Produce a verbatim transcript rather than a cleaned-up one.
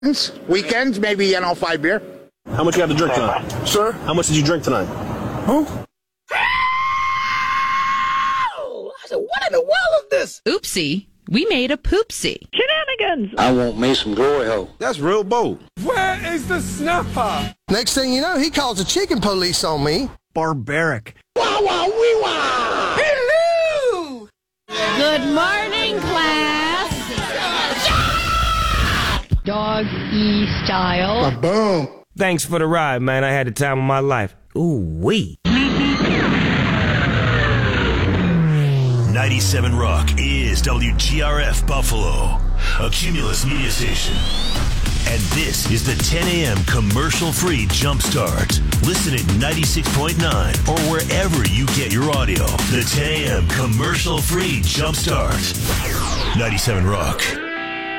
Weekends, maybe, you know, five beer. How much you got to drink tonight? Sir? How much did you drink tonight? Who? I said, what in the world is this? Oopsie. We made a poopsie. Shenanigans. I want me some glory hole. That's real bold. Where is the snuffer? Next thing you know, he calls the chicken police on me. Barbaric. Wow, wow, wee, wow. Hello. Good morning, class. Dog-e style. Boom. Thanks for the ride, man. I had the time of my life. Ooh, wee. ninety-seven Rock is W G R F Buffalo, a Cumulus media station. And this is the ten a.m. commercial-free Jumpstart. Listen at ninety-six point nine or wherever you get your audio. The ten a.m. commercial-free Jumpstart. ninety-seven Rock.